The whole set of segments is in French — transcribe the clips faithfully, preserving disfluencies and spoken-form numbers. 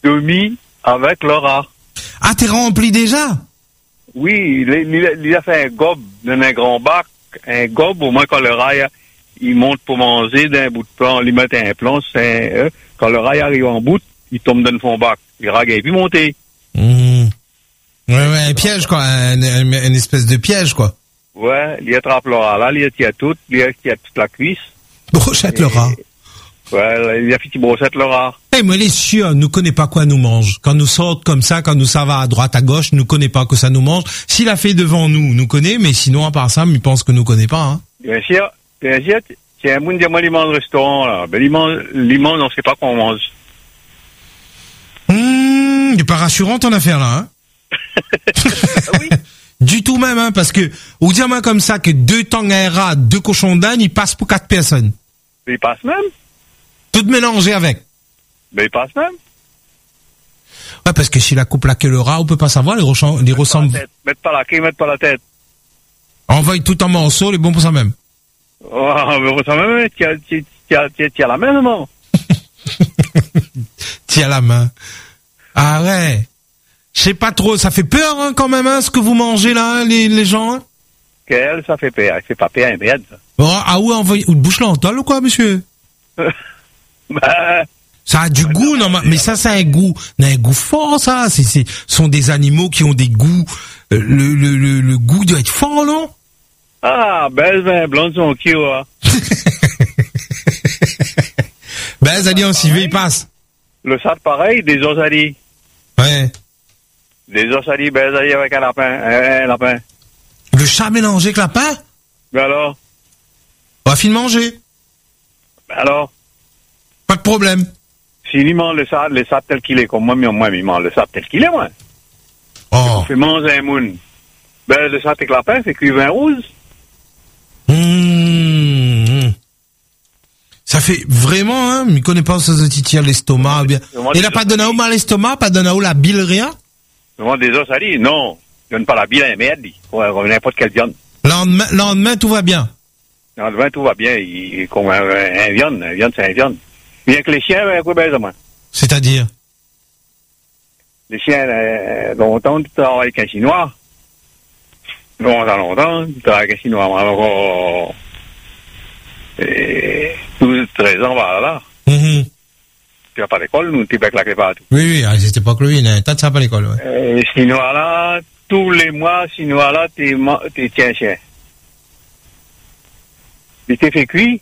demi avec le rat. Ah, t'es rempli déjà? Oui, il, il, il a fait un gobe dans un grand bac, un gobe, au moins quand le rat, il monte pour manger d'un bout de plan, on lui met un plan, c'est, euh, quand le rat arrive en bout, il tombe dans le fond bac. Le rat, il peut monter. Mmh. Ouais, ouais, un piège, quoi, un, un, une espèce de piège, quoi. Ouais, il attrape le rat là, il tient tout, il tient toute la cuisse. Brochette le rat. Ouais, il a fait brochette le rat. Eh, hey, moi, les chiens nous connaît pas quoi nous mange. Quand nous sortent comme ça, quand nous ça va à droite, à gauche, nous connaît pas que ça nous mange. S'il a fait devant nous, nous connaît, mais sinon, à part ça, il pense que nous connaît pas, hein. Bien sûr, bien sûr, c'est un monde diamant, il mange au restaurant, là. Ben, il mange, il mange, on sait pas quoi on mange. Hum, il est pas rassurant ton affaire, là, hein. Ah oui? Du tout même, hein, parce que, ou dire moi comme ça, que deux tangs à un rat, deux cochons d'âne, ils passent pour quatre personnes. Mais il passe même. Tout mélangé avec. Mais il passe même. Ouais, parce que si la coupe la queue le rat, on peut pas savoir, les, rochants, les ressemblent. Mettre pas la queue, mettre pas la tête. Envoie tout en morceaux, les bons pour ça même. Oh, mais pour ça même, tu as, tu as, tu as la main, non? Tiens la main. Ah ouais. Je sais pas trop, ça fait peur, hein, quand même, hein, ce que vous mangez là, les, les gens, hein. Quel, ça fait peur. Ça fait pas peur, merde, ça. Oh, ah ouais, envoyez, ou de bouche lentale ou quoi, monsieur? Bah. Ça a du goût, non, mais ça, c'est un goût, un goût fort, ça. C'est, c'est, sont des animaux qui ont des goûts, euh, le, le, le, le goût doit être fort, non? Ah, belle vin blanc, son qui, ouais. Ben, ça dit, on s'y va, il passe. Le sac pareil, des ossalis. Ouais. Des ossalis, ben, ça y est, avec un lapin, un, un lapin. Le chat mélangé avec lapin? Ben alors? On va finir manger. Ben alors? Pas de problème. S'il mange le sac, le sac tel qu'il est, comme moi, mais moi, il mange le sac tel qu'il est, moi. Oh. On fait manger un moune. Ben, le sac avec lapin, c'est cuit vin rouge. Mmh. Ça fait vraiment, hein, il connaît pas ça se titille l'estomac, bien. Il n'a pas donné au mal l'estomac, pas donné au la bile, rien? Demande des ossalis, non. Il donne pas la bile à un merde, ouais, comme n'importe quelle viande. Lendemain, lendemain, tout va bien. Lendemain, tout va bien, il est comme un, un viande, un viande, c'est un viande. Bien que les chiens, ben, quoi, ben, moi. C'est-à-dire? Les chiens, euh, longtemps, tu travailles avec un Chinois. Longtemps, longtemps, tu travailles avec un Chinois. Alors, et douze, treize ans, voilà, là. Mm-hmm. Tu vas pas à l'école, nous, tu vas claquer partout. Oui, oui, à cette époque-là, il y a un tas de ça à l'école, ouais. Euh, Chinois, là, tous les mois, Chinois, là, t'es, t'es, tiens, chien. Il t'est fait cuit.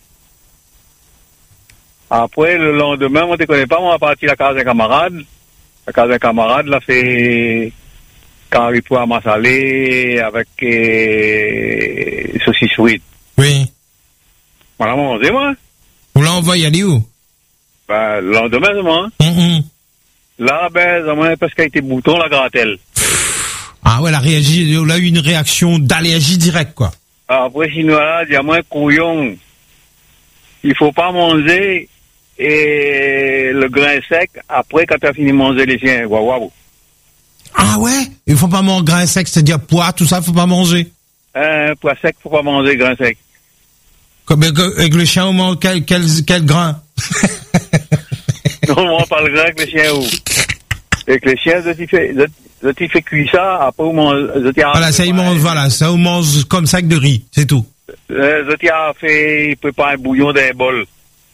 Après, le lendemain, on ne te connaît pas, on va partir à la case d'un camarade. La case d'un camarade, là, c'est carré pois massalé avec euh, saucisse frite. Oui. On l'a mangé, moi. Vous l'envoyez aller où? Ben, le lendemain, c'est moi. Mm-hmm. Là, ben, ça m'a parce qu'elle était bouton, la grattelle. Ah ouais, elle a réagi, elle a eu une réaction d'allergie directe, quoi. Après, sinon, là, il y a moins couillon. Il faut pas manger et le grain sec après quand tu as fini de manger les chiens. Waouh, waouh. Ah ouais? Il faut pas manger grain sec, c'est-à-dire pois, tout ça, il faut pas manger. Un pois sec, faut pas manger grain sec. Comme avec le chien, on mange quel, quel, quel grain? Non, on mange pas le grain avec le chien ou. Avec les chiens, je t'y fais, je t'y fais cuire ça, après, on mange, je t'y Voilà, ça, il mange, voilà, ça, on mange comme ça avec de riz, c'est tout. Euh, je t'y ai fait, il prépare un bouillon d'un bol.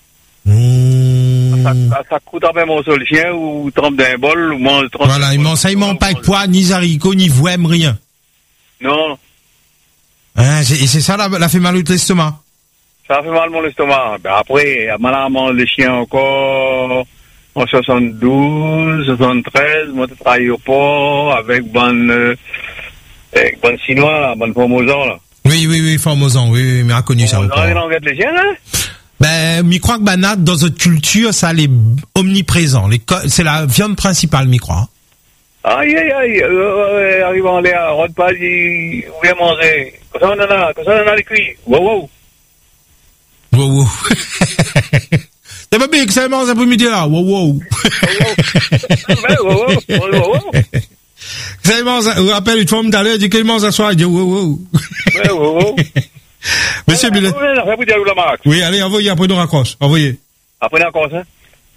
Mmh. Ça, ça, ça coûte un peu mon seul chien ou trempe d'un bol ou mange trempe. Voilà, il mange ça, il mange pas avec pois, ni haricots, ni voème, rien. Non. Hein, et c'est ça, là, la fait mal au l'estomac. Ça fait mal mon estomac. Ben après, malheureusement, les chiens encore, en soixante-douze, soixante-treize, moi, je travaille au port avec bonne, euh, avec bonne chinois, là, bonne formosan, là. Oui, oui, oui, formosan, oui, oui, mais inconnu, ça. On a l'anglais de les chiens, là? Ben, je crois que banat, dans notre culture, ça, elle est omniprésent. Les co- c'est la viande principale, je crois. Aïe, aïe, aïe, euh, arrivant là, on ne pas dit, où est manger. Comme ça, on en a, comme ça, on en a les cuits. Wow, wow. Wow, wow. C'est pas bien que ça mange après-midi, là. Wow, wow. Wow, wow, wow, wow. Ça mange, vous rappelez, une femme d'aller, il dit qu'il mange à soir, il dit wow, wow. Ouais, wow, wow. Monsieur Billet. Oui, Oui, allez, envoyez, après nous raccroche. Envoyez. Après, encore ça?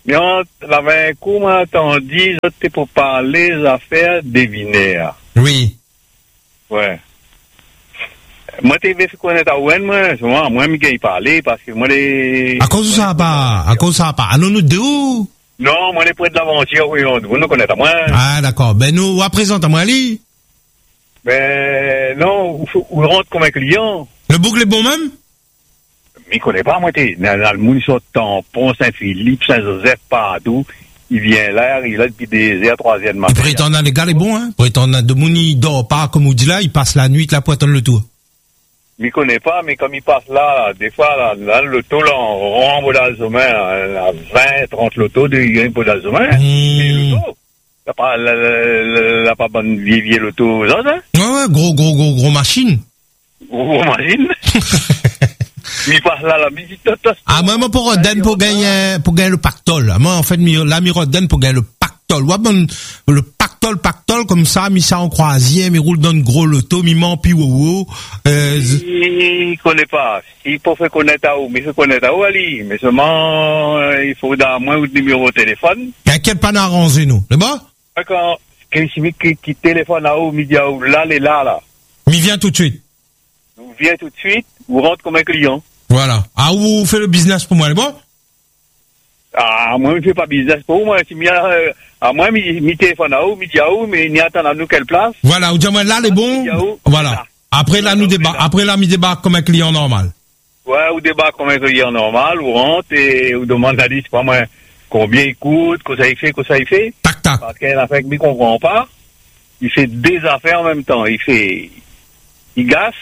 Mais on avait un coup, moi, entendu, c'était pour parler des affaires des binaires. Oui. Ouais. Moi, t'es fait connaître à Owen, moi, moi, moi, je vais y parler parce que moi, les. À cause de ça, pas, à cause de ça, pas. Ah, non, nous deux. Non, moi, les près de l'aventure, oui, on, vous nous connaissez à moi. Ah, d'accord. Ben, nous, à présent, à moi, Ali. Ben, non, où, où rentre comme un client. Le boucle est bon même? Mais il connaît pas, moi, t'es, dans, dans le munition de Tampon, Saint-Philippe, Saint-Joseph, partout. Il vient là, il est là depuis des heures, troisième matin. Il prétend, les gars, les bons, hein. Prétend, de Mouni, dort pas, comme on dit là, il passe la nuit, la poitonne le tour. Il connaît pas, mais comme il passe là, là des fois, là, là le taux, là, on rentre dans le sommet, à vingt, trente lotos, il gagne pour dans le sommet. Mmh. T'as pas, la, la, la, la pas bonne vieille, vieille loto, ça, ça? Ouais, ouais, gros, gros, gros, gros machine. Gros, gros machine. Il passe là, la musique, ah, moi, moi, pour Rodden, pour gagner, pour gagner le pactole. Moi, en fait, la mi Rodden pour gagner le pactole. Ouais, bon, le pactole, pactole, comme ça, mis ça en croisième, il roule dans le gros loto, mi man, pi wow, euh, il connaît pas. Il peut faire connaître à où, mais il faut connaître à où, Ali. Mais seulement, euh, il faut dans moins de numéro de téléphone. Et à quel pan arranger, nous? Le bon? Quand, quelqu'un qui, qui téléphone à où, midi à où, là, les là, là. Mi vient tout de suite. Vous vient tout de suite, vous rentre comme un client. Voilà. Ah, où vous faites le business pour moi, le bon? Ah, moi, je ne fais pas business pour moi. Si euh, à moi, mi téléphone à où, midi à où, mais il n'y attend à nous quelle place. Voilà, ou dis moi là, les bons. Voilà. Après, là, nous débarque, après, là, mi débarque comme un client normal. Ouais, ou débarque comme un client normal, ou rentre et ou demande à lui, c'est pas moi, combien il coûte, que ça y fait, que ça y fait. Tac, tac. Parce qu'elle a fait que ne comprend pas. Il fait des affaires en même temps. Il fait, il gaffe.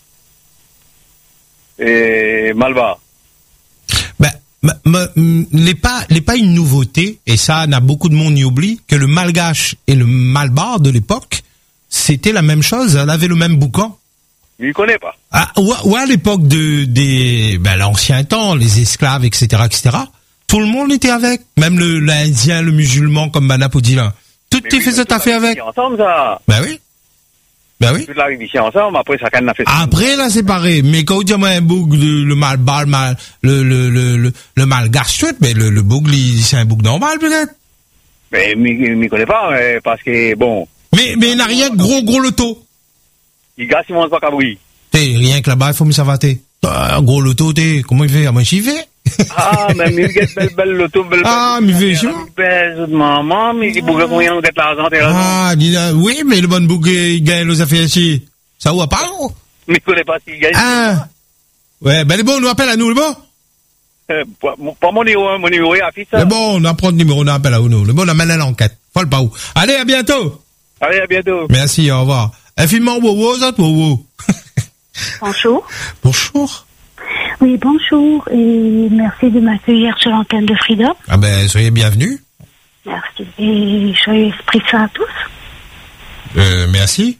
Et Malbar. Ben, n'est pas, n'est pas une nouveauté, et ça, n'a beaucoup de monde y oublie, que le malgache et le malbar de l'époque, c'était la même chose, elle avait le même boucan. Il connaît pas. Ah, ou, ou à l'époque de, des, ben, l'ancien temps, les esclaves, et cetera, et cetera, tout le monde était avec. Même le, l'Indien, le musulman, comme Banapodila. Tout est fait cette affaire avec. Ensemble, ça. Ben oui. Ben oui. Tout l'arrive ici ensemble, après, ça canne a fait. Après, là, c'est pareil. Mais quand on dit, moi, un bouc, le, le malbar, le mal, le, le, le, le, le malgache, mais le, le bouc, c'est un bouc normal, peut-être. Mais, il ne connaît pas, mais, parce que, bon. Mais, mais il n'a rien, gros, gros loto. Il gasse, il monte pas cabri. T'es, rien que là-bas, il faut me savoir, t'es. Ah, gros loto, t'es. Comment il fait? Ah, moi, j'y vais. Ah, mais il gagne belle, belle loto, belle, ah, mais il fait, je vois. Maman, mais il bouge combien on gagne l'argent, t'es là. Ah, dis là, oui, mais le bon bouc, il gagne les affaires ici. Ça ou pas? Mais il connaît pas s'il gagne. Ah. Ouais, ben, le bon, on nous appelle à nous, le bon? Euh, pas mon numéro, mon numéro est affiché. Le bon, on apprend le numéro, on appelle à nous. Le bon, on amène à l'enquête. Faut le pas où. Allez, à bientôt. Allez, à bientôt. Merci, au revoir. Infiniment wow, ça, wow. Bonjour. Bonjour. Oui, bonjour et merci de m'accueillir sur l'antenne de Frida. Ah ben, soyez bienvenus. Merci. Et joyeux Esprit Saint à tous. Euh, merci.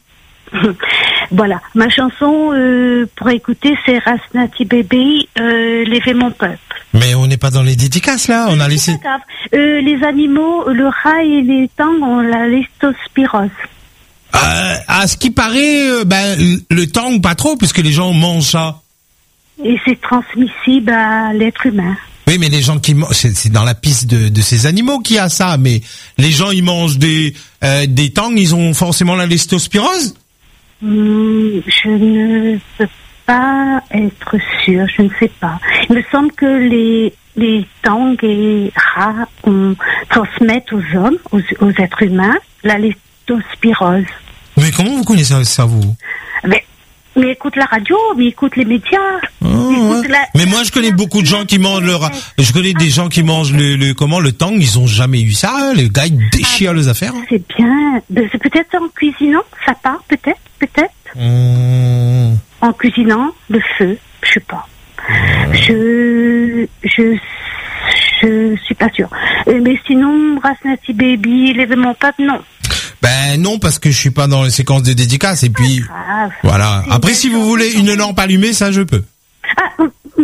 Voilà, ma chanson euh, pour écouter, c'est Rasnati Bébé, euh, Levez mon peuple. Mais on n'est pas dans les dédicaces là, on a laissé. C'est pas grave. Euh, les animaux, le rat et les tangs ont la leptospirose. Euh, à ce qui paraît, euh, ben, le tang pas trop, puisque les gens mangent ça. Et c'est transmissible à l'être humain. Oui, mais les gens qui mangent, c'est, c'est dans la piste de, de ces animaux qu'il y a ça, mais les gens, ils mangent des, euh, des tangs, ils ont forcément la leptospirose? Hum, je ne peux pas être sûre, je ne sais pas. Il me semble que les, les tangs et rats on, transmettent aux hommes, aux, aux êtres humains, la leptospirose. Mais comment vous connaissez ça, vous? Mais, mais écoute la radio, mais écoute les médias. Oh, ouais. la... Mais moi, je connais beaucoup de gens qui mangent le rat. Je connais des gens qui mangent le, le comment, le tang, ils ont jamais eu ça. Les gars, ils déchirent ah, les affaires. C'est bien. C'est peut-être en cuisinant, ça part, peut-être, peut-être. Mmh. En cuisinant le feu, je sais pas. Mmh. Je, je, je suis pas sûre. Mais sinon, Rasnati Baby, l'événement pape, non. Ben non, parce que je suis pas dans les séquences de dédicaces et puis ah, voilà. Après, si vous voulez une lampe allumée, ça je peux. Ah,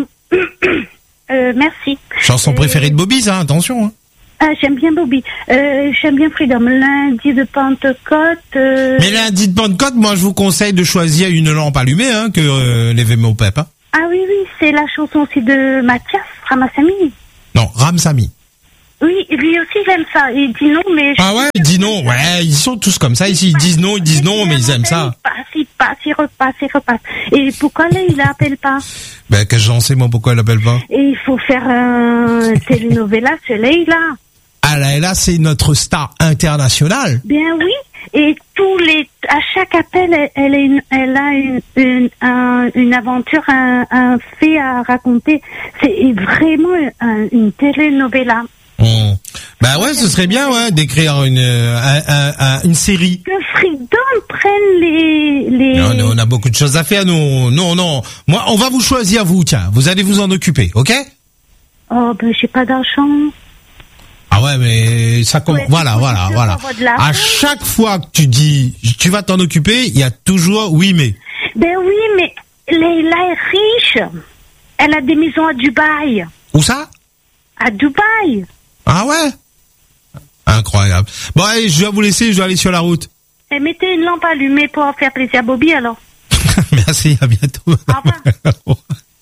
euh, merci. Chanson euh... préférée de Bobby, ça, attention. Hein. Ah, j'aime bien Bobby. Euh, j'aime bien Freedom. Lundi de Pentecôte. Euh... Mais lundi de Pentecôte, moi je vous conseille de choisir une lampe allumée, hein, que euh, les Vémo Pep. Hein. Ah oui, oui, c'est la chanson aussi de Mathias Ramassamy. Non, Ramsamy. Oui, lui aussi il aime ça. Il dit non, mais... Ah ouais, il dit non. Ouais, ils sont tous comme ça ici. Ils disent non, ils disent non, mais ils aiment ça. Il passe, il passe, il repasse, il repasse. Et pourquoi là, il l'appelle pas? Ben, qu'est-ce que j'en sais, moi, pourquoi il l'appelle pas? Et il faut faire un telenovela sur Leïla. Ah, Leïla, c'est notre star internationale. Bien oui. Et tous les, à chaque appel, elle, elle, est une, elle a une, une, un, une aventure, un, un fait à raconter. C'est vraiment un, une telenovela. Mmh. Bah ouais, ce serait bien, ouais, d'écrire une, un, un, un, une série. Que Freedom prenne les, les... Non, non, on a beaucoup de choses à faire, nous. Non, non. Moi, on va vous choisir, vous, tiens. Vous allez vous en occuper, ok? Oh, ben, j'ai pas d'argent. Ah ouais, mais ça commence. Ouais, voilà, voilà, voilà. À chaque fois que tu dis, tu vas t'en occuper, il y a toujours oui, mais. Ben oui, mais Leïla est riche. Elle a des maisons à Dubaï. Où ça? À Dubaï. Ah ouais? Incroyable. Bon, allez, je dois vous laisser, je dois aller sur la route. Et mettez une lampe allumée pour faire plaisir à Bobby, alors. Merci, à bientôt. Au revoir.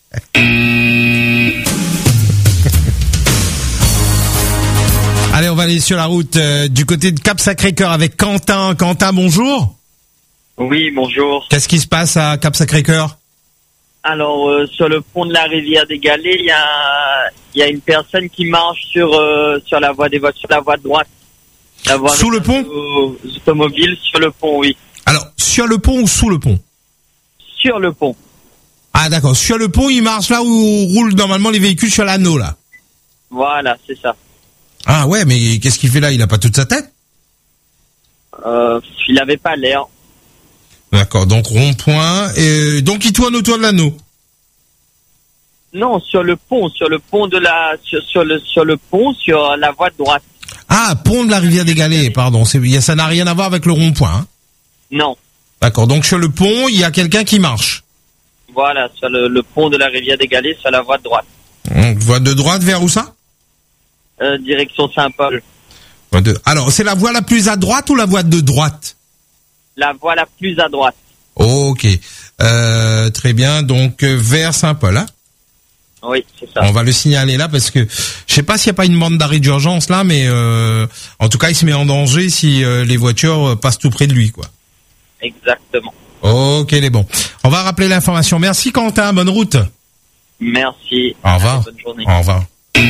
Allez, on va aller sur la route euh, du côté de Cap-Sacré-Cœur avec Quentin. Quentin, bonjour. Oui, bonjour. Qu'est-ce qui se passe à Cap-Sacré-Cœur? Alors, euh, sur le pont de la rivière des Galets, il y a, il y a une personne qui marche sur euh, sur la voie des voitures, sur la voie de droite. La voie sous le pont? Automobile, sur le pont, oui. Alors, sur le pont ou sous le pont? Sur le pont. Ah d'accord, sur le pont, il marche là où roulent normalement les véhicules sur l'anneau, là. Voilà, c'est ça. Ah ouais, mais qu'est-ce qu'il fait là? Il a pas toute sa tête? Euh, il avait pas l'air. D'accord, donc rond-point, et donc il tourne autour de l'anneau. Non, sur le pont, sur le pont de la, sur, sur le, sur le pont, sur la voie de droite. Ah, pont de la rivière des Galets, pardon, c'est, ça n'a rien à voir avec le rond-point, hein? Non. D'accord, donc sur le pont, il y a quelqu'un qui marche. Voilà, sur le, le pont de la rivière des Galets, sur la voie de droite. Donc, voie de droite vers où ça? Euh, direction Saint-Paul. De... Alors, c'est la voie la plus à droite ou la voie de droite? La voie la plus à droite. Ok. Euh, très bien. Donc, euh, vers Saint-Paul, hein? Oui, c'est ça. On va le signaler là parce que je sais pas s'il n'y a pas une bande d'arrêt d'urgence là, mais euh, en tout cas, il se met en danger si euh, les voitures passent tout près de lui, quoi. Exactement. Ok, les bons. On va rappeler l'information. Merci Quentin. Bonne route. Merci. Au revoir. Bonne journée. Au revoir.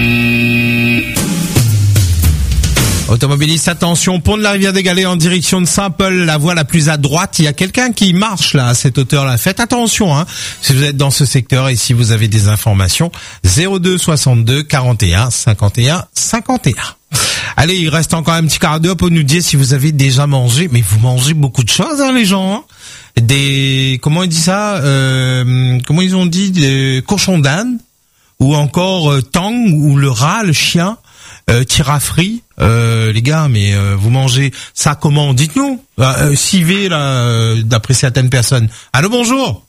Automobiliste, attention, pont de la rivière des Galets en direction de Saint-Paul, la voie la plus à droite. Il y a quelqu'un qui marche là à cette hauteur-là. Faites attention, hein, si vous êtes dans ce secteur et si vous avez des informations. zéro deux soixante-deux quarante et un cinquante et un cinquante et un. Allez, il reste encore un petit quart d'heure pour nous dire si vous avez déjà mangé. Mais vous mangez beaucoup de choses, hein, les gens. Hein, des, comment ils disent ça euh, Comment ils ont dit, des cochons d'Inde ou encore euh, tang ou le rat, le chien. Euh, tirafri, euh, les gars, mais euh, vous mangez ça comment? Dites-nous. Euh, civet là, euh, d'après certaines personnes. Allô, bonjour.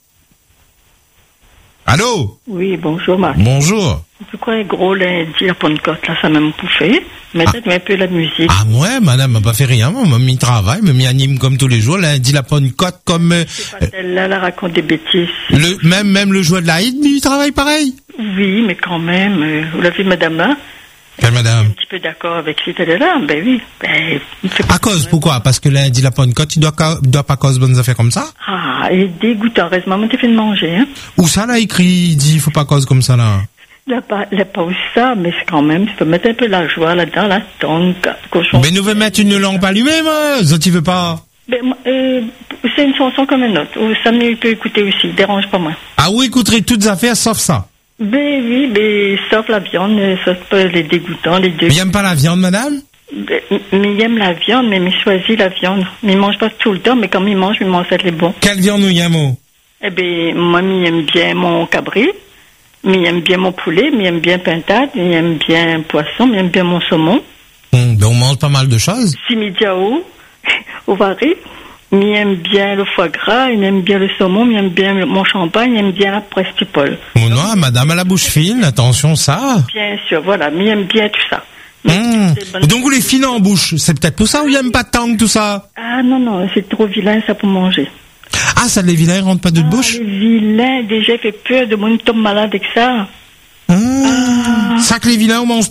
Allô. Oui, bonjour Marc. Bonjour. Pourquoi gros lundi la Pentecôte là, ça m'a bouffé. Mettez ah. un peu la musique. Ah ouais, madame m'a pas fait rien, moi, m'a mis travail, m'a mis anime comme tous les jours. Lundi la Pentecôte comme. Euh, C'est pas celle-là, elle raconte des bêtises. Le même même le jour de l'Aïd, il travaille pareil. Oui, mais quand même, euh, vous l'avez madame là. Quelle madame? Un petit peu d'accord avec lui, là, ben oui. Ben, à cause, pourquoi? Parce que lundi, la Pentecôte, il doit, il doit pas cause bonnes affaires comme ça? Ah, il est dégoûtant, reste maman t'es fait de manger, hein. Où ça, là, écrit, il dit, il faut pas cause comme ça, là? Il n'a pas, il a pas aussi ça, mais c'est quand même, il faut mettre un peu la joie là-dedans, la tongue, cochon. Mais nous veut mettre une lampe allumée, moi, ça, tu veux pas? Ben, euh, c'est une chanson comme une autre. Samedi, il peut écouter aussi, il dérange pas moi. Ah, vous écouterez toutes les affaires sauf ça? Ben oui, ben, sauf la viande, sauf les dégoûtants, les deux. Mais il n'aime pas la viande, madame? Ben, mais il aime la viande, mais il choisit la viande. Mais il mange pas tout le temps, mais quand il mange, il mange les bons. Quelle viande nous y aime? Eh ben, moi, il aime bien mon cabri, mais il aime bien mon poulet, mais il aime bien pintade, il aime bien le poisson, mais il aime bien mon saumon. Hum, ben on mange pas mal de choses. Simidiao, au vari. Mais il aime bien le foie gras, il aime bien le saumon, il aime bien le, mon champagne, il aime bien la prestipole. Oh non, madame a la bouche fine, attention ça. Bien sûr, voilà, mais il aime bien tout ça. Mmh. Donc vous les filez en bouche, c'est peut-être pour ça ou il aime pas tant tout ça? Ah non, non, c'est trop vilain ça pour manger. Ah, ça les vilains rentrent pas de ah, bouche? Les vilains, déjà fait peur de mon tombe malade avec ça. Mmh. Ah. Ça que les vilains on mange pas?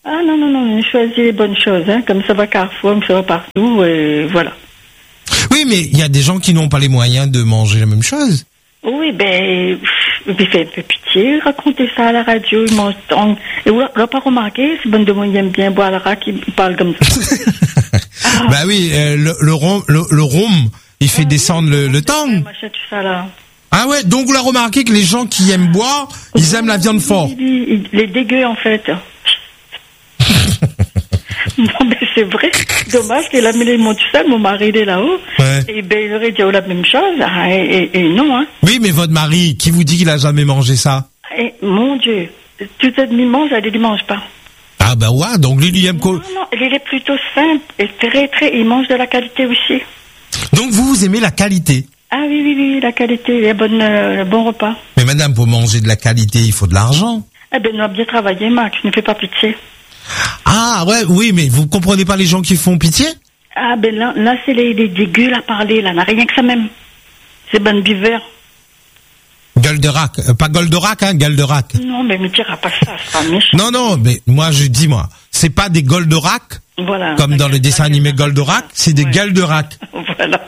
Ah non, non, non, je choisis les bonnes choses, hein. Comme ça va Carrefour, comme ça va partout, et voilà. Oui, mais il y a des gens qui n'ont pas les moyens de manger la même chose. Oui, ben, il fait un peu pitié, raconter ça à la radio, ils mangent tant. Et vous l'avez pas remarqué, c'est bon de moi, ils aiment bien boire le rat qui parle comme ça. Ah. Bah oui, euh, le, le rhum, le, le rhum, il fait Ah, descendre oui, le, le tang. Machin, tout ça, là. Ah ouais, donc vous l'avez remarqué que les gens qui aiment boire, ils aiment la viande forte. Oui, oui, les dégueux, en fait. Non, mais c'est vrai. Dommage qu'il a mis les mots tout seul, mon mari, il est là-haut. Ouais. Et ben, il aurait dit oh, la même chose. Ah, et, et, et non, hein. Oui, mais votre mari, qui vous dit qu'il a jamais mangé ça? Et, mon Dieu, tout ça, il mange, elle, il mange pas. Ah bah ouais, donc lui, il aime quoi? Non, non, il est plutôt simple et très, très, il mange de la qualité aussi. Donc vous, vous aimez la qualité? Ah oui, oui, oui, la qualité, le bon, euh, le bon repas. Mais madame, pour manger de la qualité, il faut de l'argent. Eh ben, on a bien travaillé, Max, ne fais pas pitié. Ah ouais, oui, mais vous comprenez pas les gens qui font pitié? Ah ben là, là c'est les, les dégueux à parler, là, n'a rien que ça même. C'est bon buveur. Gueule de rack, euh, pas gueule de rack, hein, gueule de rack. Non, mais me dira pas ça, c'est pas méchant. Non, non, mais moi je dis moi, c'est pas des gueules de rack, Voilà. comme dans le dessin animé Gueule de rack, c'est des Ouais. gueules de rack. Voilà.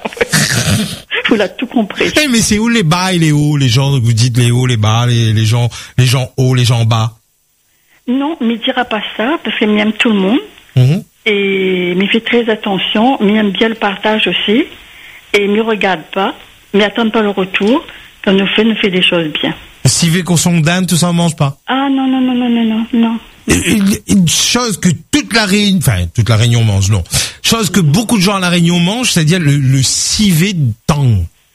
Vous l'avez tout compris. Eh, mais c'est où les bas et les hauts, les gens, vous dites les hauts, les bas, les, les gens, les gens hauts, les gens bas. Non, mais il dira pas ça, parce qu'il aime tout le monde. Mhm. Et il fait très attention, mais il aime bien le partage aussi. Et il ne regarde pas, mais attend pas le retour. Quand nous fait, nous fait des choses bien. Civet, cochon d'Inde, tout ça on mange pas. Ah non, non, non, non, non, non, non. Une, une chose que toute la Réunion, enfin toute la Réunion mange, non. Chose que beaucoup de gens à la Réunion mangent, c'est-à-dire le, le civet de tang.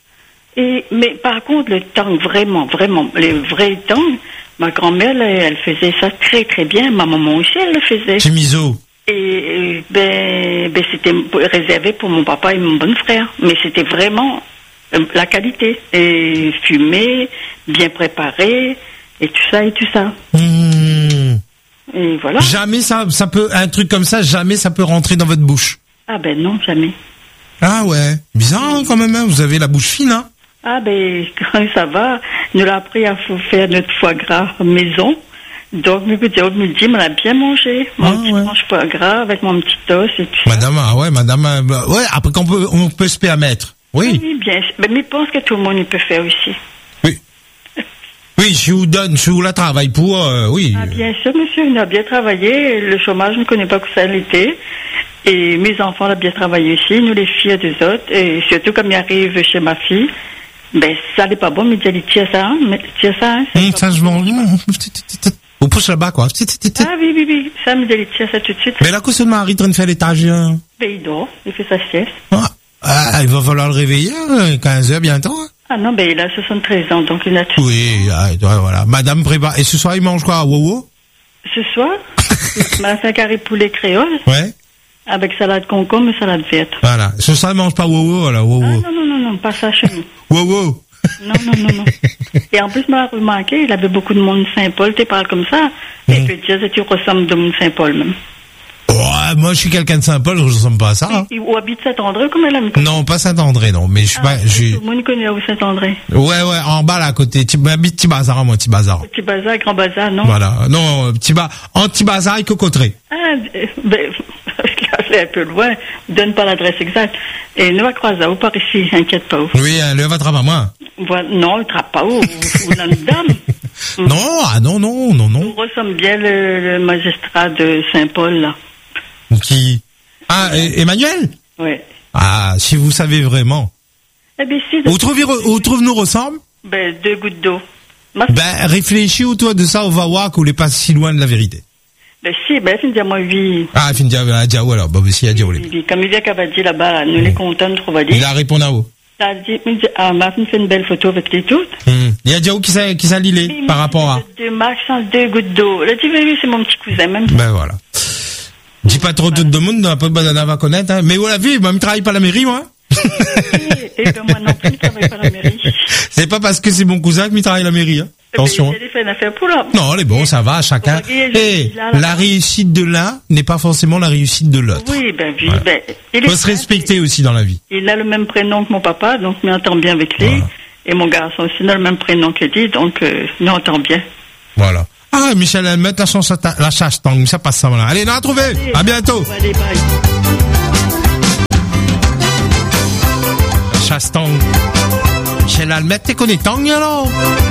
Et, mais par contre, le tang, vraiment, vraiment, les vrais tang, ma grand-mère, elle, elle faisait ça très, très bien. Ma maman aussi, elle le faisait. Chimizo. Et ben, ben c'était réservé pour mon papa et mon bon frère. Mais c'était vraiment euh, la qualité. Et fumé, bien préparé, et tout ça, et tout ça. Mmh. Et voilà. Jamais ça, ça peut, un truc comme ça, jamais ça peut rentrer dans votre bouche. Ah ben non, jamais. Ah ouais. Bizarre hein, quand même, hein. Vous avez la bouche fine, hein. Ah ben, quand ça va, nous l'a appris à faire notre foie gras maison. Donc, me dire au midi, on a bien mangé. Mon Ah, petit ouais. mange foie gras avec mon petit os et tout ça. Madame, ah ouais, madame, euh, bah, ouais, après qu'on peut, on peut se permettre. Oui. Oui, bien sûr. Mais je pense que tout le monde il peut faire aussi. Oui. Oui, si vous donne, si vous la travaille pour, euh, oui. Ah, bien sûr, monsieur, on a bien travaillé. Le chômage, je ne connais pas que ça l'était. Et mes enfants ont bien travaillé aussi, nous les filles des autres. Et surtout, comme il arrive chez ma fille, ben, ça n'est pas bon, mais il dit, tiens ça, hein, mais tiens ça, hein. Hum, ça, je mange. Vous pousse là-bas, quoi. Ah oui, oui, oui, ça me dit, tiens ça tout de suite. Mais là, que ce mari train de faire l'étage, hein. Ben, il dort, il fait sa sieste. Ah, ah, il va falloir le réveiller, hein, quinze heures bientôt. Hein. Ah non, ben, il a soixante-treize ans, donc il a tout. Oui, ah, voilà. Madame prépare. Et ce soir, il mange quoi, Wowo? Ce soir, il m'a fait un carré poulet créole, Ouais. avec salade concombre et salade verte. Voilà. Ce soir, il mange pas Wowo, alors, Ah Wowo. non, non, non, non, pas ça chez nous. Wowo. Non, non, non, non. Et en plus, m'a remarqué, il avait beaucoup de monde de Saint-Paul, tu parles comme ça. Et Mm. que tu dis, tu ressembles de monde de Saint-Paul même. Ouais, moi, je suis quelqu'un de Saint-Paul, je ressemble pas à ça. Hein. Et, ou habite Saint-André, comme elle aime. Non, pas Saint-André, non. Mais je suis Ah, pas, je suis, tout le monde connaît où Saint-André. ouais, ouais, en bas, là, à côté. Tu m'habites Petit Bazar, moi, Petit Bazar. Petit bazar, grand bazar, non? Voilà. Non, Petit Ba, en Petit Bazar et Cocoterie. Ah, euh, ben, là, c'est un peu loin. Donne pas l'adresse exacte. Et nous, à Croisau, par ici, inquiète pas où. Oui, hein, le votre à moi. Voilà. Non, il trappe pas où. Ou dans une dame. Non, ah non, non, non, On non. ressemble bien le, le magistrat de Saint-Paul, là. Qui? Ah, e- Emmanuel? Oui. Ah, si vous savez vraiment. Eh bien, si. Où trouvez, où trouve nous ressemble? Ben, deux gouttes d'eau. Ma- Ben, réfléchis autour de ça, on va voir qu'on n'est pas si loin de la vérité. Ben, si, ben, il dit à moi, oui. Ah, fin de à Diaou, alors, bah, si, à Diaou, Oui, oui. Comme il vient qu'à dit là-bas, là, nous les contents de trouver. il a répondu à vous. Il a dit, il dit, ah, m'a fait une belle photo avec les toutes. Hmm. Il y a Diaou qui s'est, qui s'est lilé, par rapport à. Deux Max, deux gouttes d'eau. Là, tu veux, oui, c'est mon petit cousin, même. Ben, voilà. Dis pas trop tout de monde, un peu de banana va connaître, hein. Mais vous l'avez vu, moi, je travaille pas à la mairie, moi. Et ben, moi non plus, je travaille pas à la mairie. C'est pas parce que c'est mon cousin que je travaille à la mairie, hein. Attention. Mais il a fait une affaire pour là. Non, les bon, ça va, chacun. Et la réussite de l'un n'est pas forcément la réussite de l'autre. Oui, ben, oui, Voilà. ben. Il Faut est se respecter aussi dans la vie. Il a le même prénom que mon papa, donc je m'entends bien avec lui. Voilà. Et mon garçon aussi a le même prénom que lui, donc euh, je m'entends bien. Voilà. Ah, Michel Helmet, la chanson, la chasse-tang, ça passe ça, voilà. Allez, on a trouvé. À bientôt. Allez, bye. La chasse-tang. Michel Helmet, t'es connectant, alors?